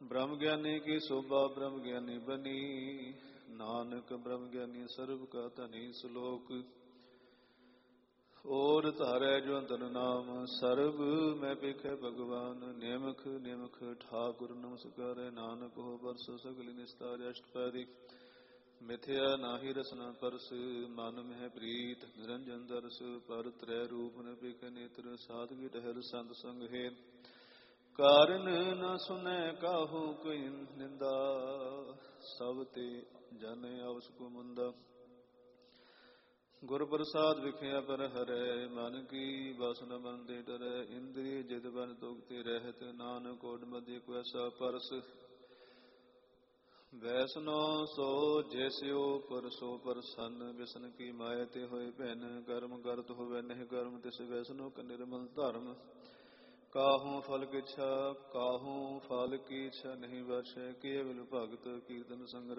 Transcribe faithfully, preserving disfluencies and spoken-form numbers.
ब्रह्म ज्ञानी की शोभा ब्रह्म ज्ञानी बनी, नानक ब्रह्म ज्ञानी सर्व का धनी। श्लोक और धारै जो अंतर नाम, सर्व मैं पेखे भगवान। नियमक नियमक ठाकुर नमस्कार, नानक हो बरस सगल निस्तार। अष्टपदी मिथ्या नाहि रसना परस, मन में प्रीत निरंजन दरस। पर त्रै रूप न पेखे नेत्र, साधवी टहर संत संग है। कारण न सुनै काहू कोई निंदा, सब ते जाने अवस को मुंदा। गुर प्रसाद विखिया पर हरै, मन की वासना बंदे डरै। इंद्रिय जिद बन तुगते रहत, नानक ओड मध्य को ऐसा परस। वैष्णो सो जैस्यो पर सो प्रसन्न, विष्णु की माया ते होए भैन। कर्म करत होवे नहीं कर्म, तिस वैष्णो का निर्मल धर्म। काहू फल की इच्छा काहू फल की इच्छा नहीं वर्षे, केवल भगत कीर्तन संग